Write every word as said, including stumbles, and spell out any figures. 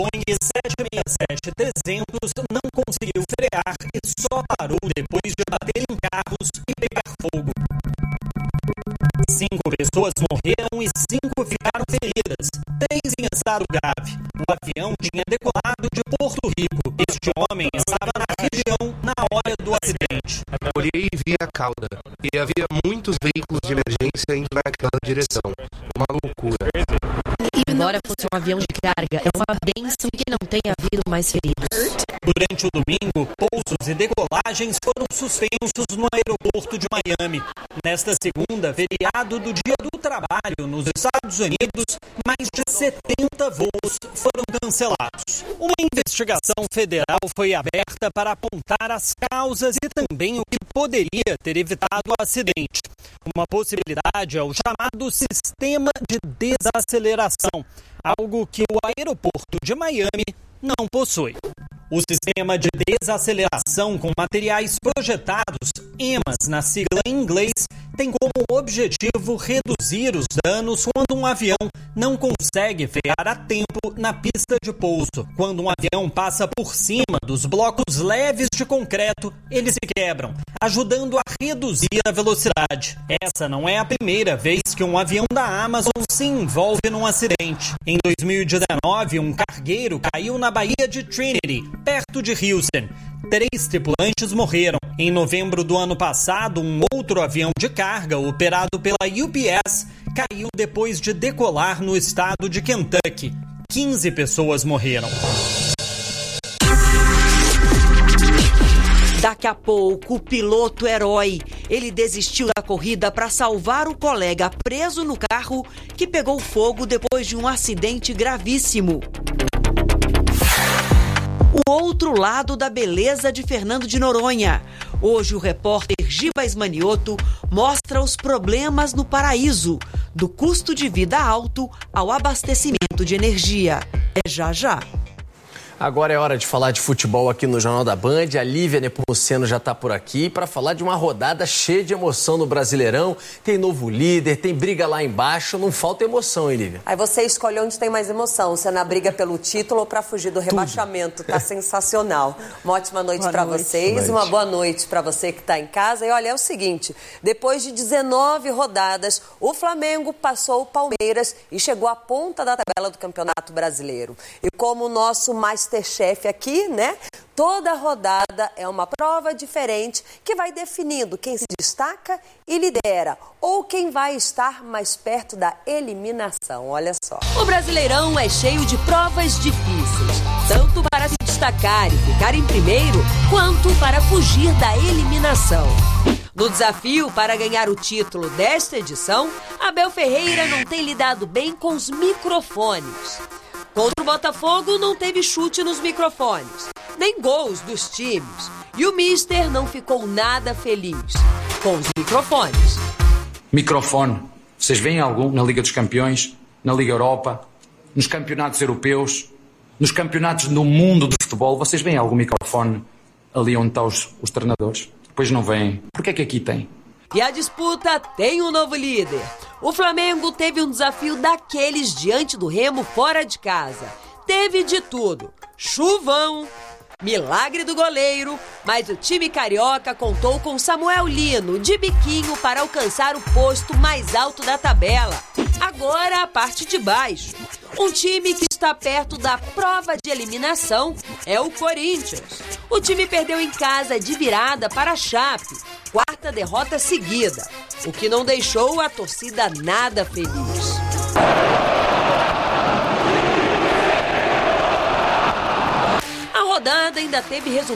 Boeing sete seis sete trezentos não conseguiu frear e só parou depois de bater em carros e pegar fogo. Cinco pessoas morreram e cinco ficaram feridas, três em estado grave. O avião tinha decolado de Porto Rico. Este homem estava na região na hora do acidente. Olhei e vi a cauda, e havia muitos veículos de emergência indo naquela direção. Uma loucura. Embora fosse um avião de carga, é uma bênção que não tenha havido mais feridos. Durante o domingo, pousos e decolagens foram suspensos no aeroporto de Miami. Nesta segunda, feriado do Dia do Trabalho nos Estados Unidos, mais de setenta voos foram cancelados. Uma investigação federal foi aberta para apontar as causas e também o que poderia ter evitado o acidente. Uma possibilidade é o chamado sistema de desaceleração, algo que o aeroporto de Miami não possui. O sistema de desaceleração com materiais projetados, E M A S na sigla em inglês, tem como objetivo reduzir os danos quando um avião não consegue frear a tempo na pista de pouso. Quando um avião passa por cima dos blocos leves de concreto, eles se quebram, ajudando a reduzir a velocidade. Essa não é a primeira vez que um avião da Amazon se envolve num acidente. Em dois mil e dezenove, um cargueiro caiu na Baía de Trinity, perto de Houston. Três tripulantes morreram. Em novembro do ano passado, um outro avião de carga operado pela U P S caiu depois de decolar no estado de Kentucky. quinze pessoas morreram. Daqui a pouco, o piloto herói. Ele desistiu da corrida para salvar o colega preso no carro que pegou fogo depois de um acidente gravíssimo. O outro lado da beleza de Fernando de Noronha. Hoje o repórter Giba Ismanioto mostra os problemas no paraíso, do custo de vida alto ao abastecimento de energia. É já já. Agora é hora de falar de futebol aqui no Jornal da Band. A Lívia Nepomuceno já está por aqui para falar de uma rodada cheia de emoção no Brasileirão. Tem novo líder, tem briga lá embaixo, não falta emoção, hein, Lívia? Aí você escolhe onde tem mais emoção, se é na briga pelo título ou para fugir do rebaixamento. Tá sensacional. Uma ótima noite para vocês, noite. Uma boa noite para você que está em casa. E olha, é o seguinte, depois de dezenove rodadas, o Flamengo passou o Palmeiras e chegou à ponta da tabela do Campeonato Brasileiro. E como o nosso mais Masterchef aqui, né? Toda rodada é uma prova diferente que vai definindo quem se destaca e lidera ou quem vai estar mais perto da eliminação. Olha só. O Brasileirão é cheio de provas difíceis, tanto para se destacar e ficar em primeiro, quanto para fugir da eliminação. No desafio para ganhar o título desta edição, Abel Ferreira não tem lidado bem com os microfones. Contra o Botafogo não teve chute nos microfones, nem gols dos times. E o Mister não ficou nada feliz com os microfones. Microfone. Vocês veem algum na Liga dos Campeões, na Liga Europa, nos campeonatos europeus, nos campeonatos do mundo de futebol? Vocês veem algum microfone ali onde estão os, os treinadores? Depois não veem. Por que é que aqui tem? E a disputa tem um novo líder. O Flamengo teve um desafio daqueles diante do Remo fora de casa. Teve de tudo. Chuvão, milagre do goleiro, mas o time carioca contou com Samuel Lino de biquinho para alcançar o posto mais alto da tabela. Agora a parte de baixo. Um time que está perto da prova de eliminação é o Corinthians. O time perdeu em casa de virada para a Chape, quarta derrota seguida, o que não deixou a torcida nada feliz. A rodada ainda teve resultado